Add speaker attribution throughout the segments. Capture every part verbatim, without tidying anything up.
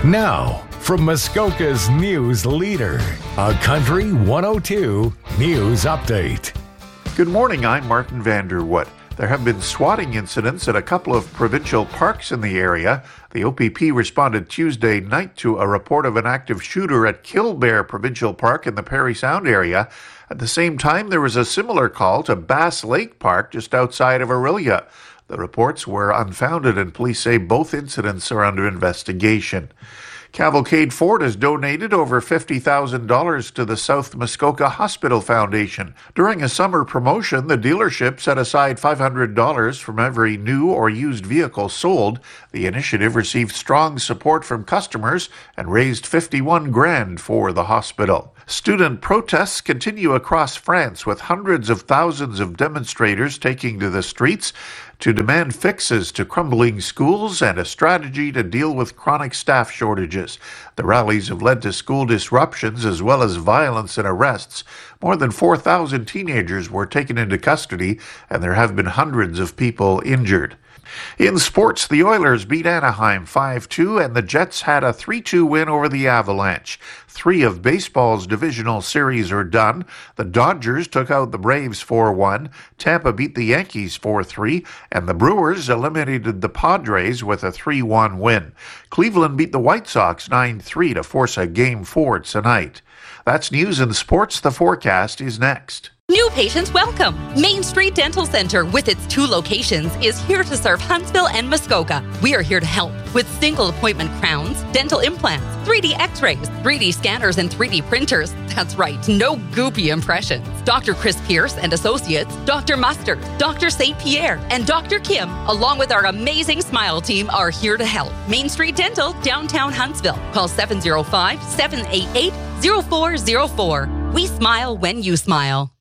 Speaker 1: Now, from Muskoka's news leader, a Country one oh two News Update.
Speaker 2: Good morning, I'm Martin Vanderwood. There have been swatting incidents at a couple of provincial parks in the area. The O P P responded Tuesday night to a report of an active shooter at Killbear Provincial Park in the Parry Sound area. At the same time, there was a similar call to Bass Lake Park just outside of Orillia. The reports were unfounded, and police say both incidents are under investigation. Cavalcade Ford has donated over fifty thousand dollars to the South Muskoka Hospital Foundation. During a summer promotion, the dealership set aside five hundred dollars from every new or used vehicle sold. The initiative received strong support from customers and raised fifty-one grand for the hospital. Student protests continue across France, with hundreds of thousands of demonstrators taking to the streets to demand fixes to crumbling schools and a strategy to deal with chronic staff shortages. The rallies have led to school disruptions as well as violence and arrests. More than four thousand teenagers were taken into custody, and there have been hundreds of people injured. In sports, the Oilers beat Anaheim five two, and the Jets had a three two win over the Avalanche. Three of baseball's divisional series are done. The Dodgers took out the Braves four one, Tampa beat the Yankees four three, and the Brewers eliminated the Padres with a three one win. Cleveland beat the White Sox nine three to force a Game four tonight. That's news in sports. The forecast is next.
Speaker 3: New patients welcome. Main Street Dental Center, with its two locations, is here to serve Huntsville and Muskoka. We are here to help with single appointment crowns, dental implants, three D x-rays, three D scanners, and three D printers. That's right, no goopy impressions. Doctor Chris Pierce and Associates, Doctor Mustard, Doctor Saint Pierre, and Doctor Kim, along with our amazing Smile team, are here to help. Main Street Dental, downtown Huntsville. Call seven oh five, seven eight eight, oh four oh four. We smile when you smile.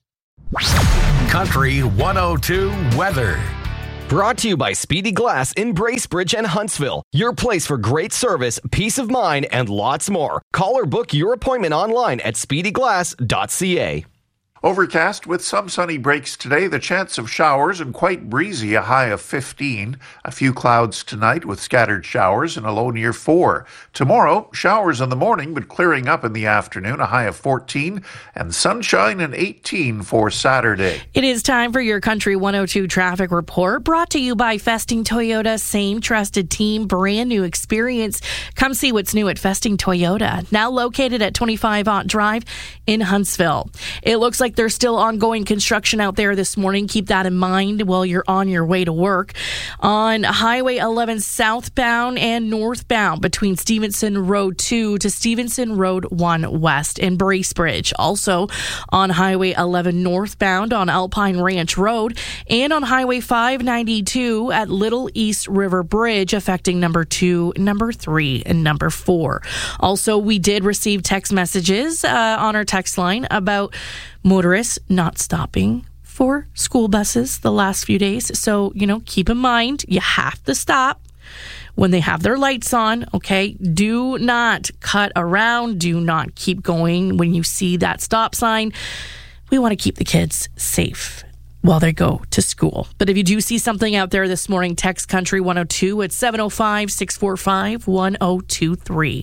Speaker 1: Country one oh two weather.
Speaker 4: Brought to you by Speedy Glass in Bracebridge and Huntsville. Your place for great service, peace of mind, and lots more. Call or book your appointment online at speedy glass dot c a.
Speaker 2: Overcast with some sunny breaks today, the chance of showers, and quite breezy, a high of fifteen. A few clouds tonight with scattered showers and a low near four. Tomorrow, showers in the morning but clearing up in the afternoon, a high of fourteen, and sunshine and eighteen for Saturday.
Speaker 5: It is time for your Country one oh two traffic report, brought to you by Festing Toyota. Same trusted team, brand new experience. Come see what's new at Festing Toyota, now located at twenty-five Ott Drive in Huntsville. It looks like there's still ongoing construction out there this morning. Keep that in mind while you're on your way to work. On Highway eleven southbound and northbound between Stevenson Road two to Stevenson Road one west in Bracebridge. Also on Highway eleven northbound on Alpine Ranch Road, and on Highway five ninety-two at Little East River Bridge, affecting number two, number three, and number four. Also, we did receive text messages uh, on our text line about motorists not stopping for school buses the last few days. So, you know, keep in mind, you have to stop when they have their lights on, okay? Do not cut around. Do not keep going when you see that stop sign. We want to keep the kids safe while they go to school. But if you do see something out there this morning, text Country one oh two at seven oh five, six four five, one oh two three.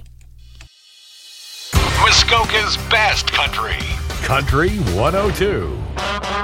Speaker 1: Muskoka's best country. Country one oh two.